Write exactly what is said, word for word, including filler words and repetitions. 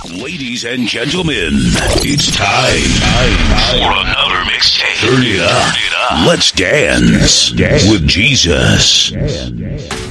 Ladies and gentlemen, it's time, time for another mixtape. Turn it up. Let's dance with Jesus.